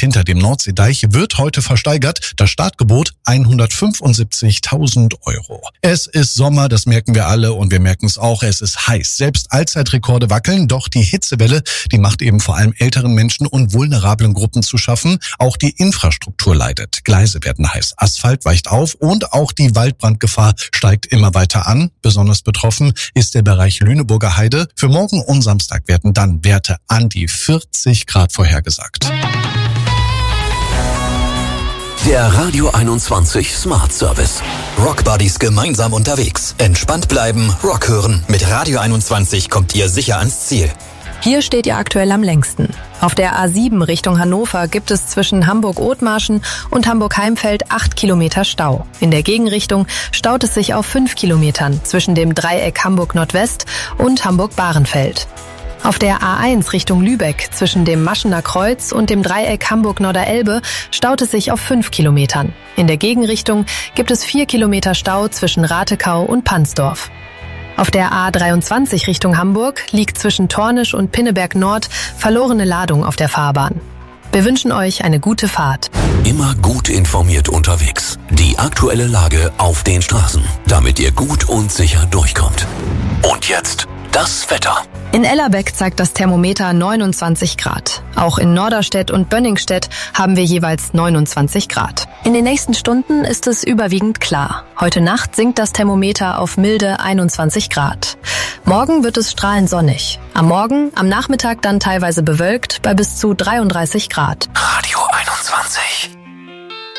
hinter dem Nordseedeich wird heute versteigert. Das Startgebot 175.000 €. Es ist Sommer, das merken wir alle und wir merken es auch. Es ist heiß. Selbst Allzeitrekorde wackeln, doch die Hitzewelle, die macht eben vor allem älteren Menschen und vulnerablen Gruppen zu schaffen. Auch die Infrastruktur leidet. Gleise werden heiß, Asphalt weicht auf und auch die Waldbrandgefahr steigt immer weiter an. Besonders betroffen ist der Bereich Lüneburger Heide. Für morgen und Samstag werden dann Werte an die 40 Grad vorhergesagt. Der Radio 21 Smart Service. Rock Buddies gemeinsam unterwegs. Entspannt bleiben, Rock hören. Mit Radio 21 kommt ihr sicher ans Ziel. Hier steht ihr aktuell am längsten. Auf der A7 Richtung Hannover gibt es zwischen Hamburg-Othmarschen und Hamburg-Heimfeld 8 Kilometer Stau. In der Gegenrichtung staut es sich auf 5 Kilometern zwischen dem Dreieck Hamburg-Nordwest und Hamburg-Bahrenfeld. Auf der A1 Richtung Lübeck zwischen dem Maschener Kreuz und dem Dreieck Hamburg-Norderelbe staut es sich auf 5 Kilometern. In der Gegenrichtung gibt es 4 Kilometer Stau zwischen Ratekau und Pansdorf. Auf der A23 Richtung Hamburg liegt zwischen Tornisch und Pinneberg Nord verlorene Ladung auf der Fahrbahn. Wir wünschen euch eine gute Fahrt. Immer gut informiert unterwegs. Die aktuelle Lage auf den Straßen, damit ihr gut und sicher durchkommt. Und jetzt das Wetter. In Ellerbeck zeigt das Thermometer 29 Grad. Auch in Norderstedt und Bönningstedt haben wir jeweils 29 Grad. In den nächsten Stunden ist es überwiegend klar. Heute Nacht sinkt das Thermometer auf milde 21 Grad. Morgen wird es strahlend sonnig. Am Morgen, am Nachmittag dann teilweise bewölkt bei bis zu 33 Grad. Radio 21.